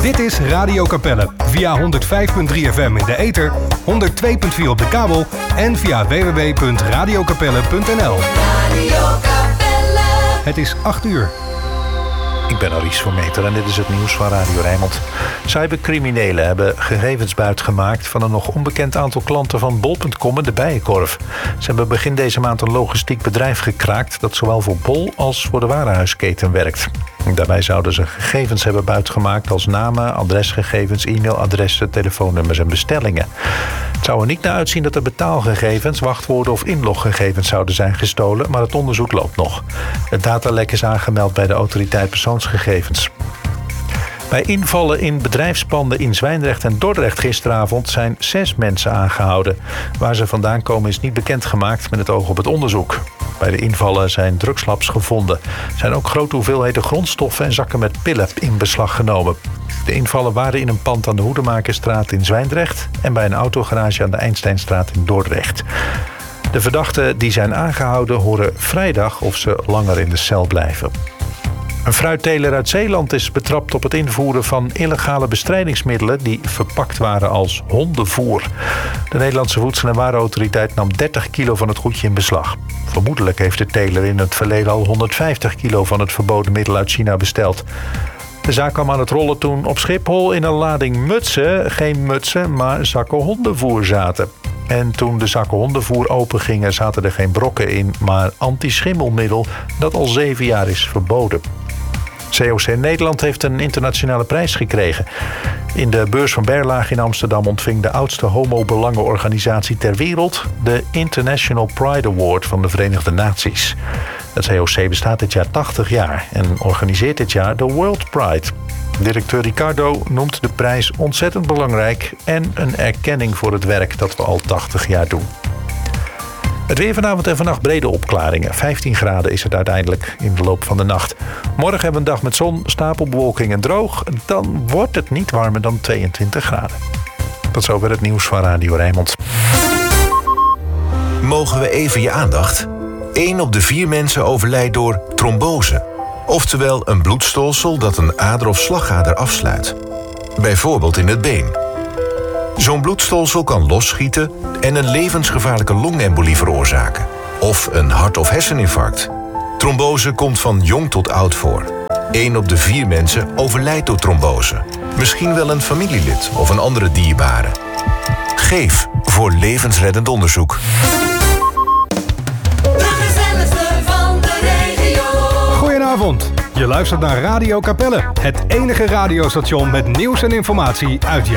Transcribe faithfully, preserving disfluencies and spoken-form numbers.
Dit is Radio Capelle via honderd vijf komma drie F M in de ether, honderd twee komma vier op de kabel en via w w w punt radio capelle punt n l. Radio Capelle. Het is acht uur. Ik ben Aries van Meter en dit is het nieuws van Radio Rijnmond. Cybercriminelen hebben gegevens buitgemaakt van een nog onbekend aantal klanten van bol punt com en de Bijenkorf. Ze hebben begin deze maand een logistiek bedrijf gekraakt dat zowel voor Bol als voor de warenhuisketen werkt. Daarbij zouden ze gegevens hebben buitgemaakt als namen, adresgegevens, e-mailadressen, telefoonnummers en bestellingen. Het zou er niet naar uitzien dat er betaalgegevens, wachtwoorden of inloggegevens zouden zijn gestolen, maar het onderzoek loopt nog. Het datalek is aangemeld bij de autoriteit persoonsgegevens. Bij invallen in bedrijfspanden in Zwijndrecht en Dordrecht gisteravond zijn zes mensen aangehouden. Waar ze vandaan komen is niet bekendgemaakt met het oog op het onderzoek. Bij de invallen zijn drugslabs gevonden. Er zijn ook grote hoeveelheden grondstoffen en zakken met pillen in beslag genomen. De invallen waren in een pand aan de Hoedemakerstraat in Zwijndrecht en bij een autogarage aan de Einsteinstraat in Dordrecht. De verdachten die zijn aangehouden horen vrijdag of ze langer in de cel blijven. Een fruitteler uit Zeeland is betrapt op het invoeren van illegale bestrijdingsmiddelen die verpakt waren als hondenvoer. De Nederlandse Voedsel- en Warenautoriteit nam dertig kilo van het goedje in beslag. Vermoedelijk heeft de teler in het verleden al honderdvijftig kilo van het verboden middel uit China besteld. De zaak kwam aan het rollen toen op Schiphol in een lading mutsen, geen mutsen, maar zakken hondenvoer zaten. En toen de zakken hondenvoer opengingen zaten er geen brokken in, maar antischimmelmiddel dat al zeven jaar is verboden. C O C Nederland heeft een internationale prijs gekregen. In de beurs van Berlage in Amsterdam ontving de oudste homo-belangenorganisatie ter wereld de International Pride Award van de Verenigde Naties. Het C O C bestaat dit jaar tachtig jaar en organiseert dit jaar de World Pride. Directeur Ricardo noemt de prijs ontzettend belangrijk en een erkenning voor het werk dat we al tachtig jaar doen. Het weer vanavond en vannacht brede opklaringen. vijftien graden is het uiteindelijk in de loop van de nacht. Morgen hebben we een dag met zon, stapelbewolking en droog. Dan wordt het niet warmer dan tweeëntwintig graden. Tot zover het nieuws van Radio Rijnmond. Mogen we even je aandacht? Eén op de vier mensen overlijdt door trombose. Oftewel een bloedstolsel dat een ader of slagader afsluit. Bijvoorbeeld in het been. Zo'n bloedstolsel kan losschieten en een levensgevaarlijke longembolie veroorzaken. Of een hart- of herseninfarct. Trombose komt van jong tot oud voor. Eén op de vier mensen overlijdt door trombose. Misschien wel een familielid of een andere dierbare. Geef voor levensreddend onderzoek. De gezelligste van de regio. Goedenavond. Je luistert naar Radio Capelle, het enige radiostation met nieuws en informatie uit